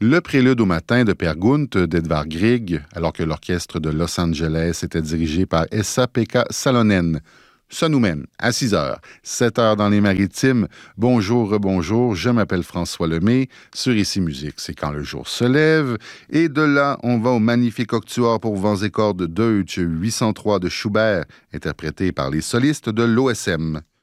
Le prélude au matin de Per Gunt d'Edvard Grieg, alors que l'orchestre de Los Angeles était dirigé par Esa-Pekka Salonen. Ça nous mène à 6 heures, 7 heures dans les Maritimes. Bonjour, rebonjour, je m'appelle François Lemay. Sur Ici Musique, c'est quand le jour se lève. Et de là, on va au magnifique octuor pour vents et cordes Deutsch 803 de Schubert, interprété par les solistes de l'OSM.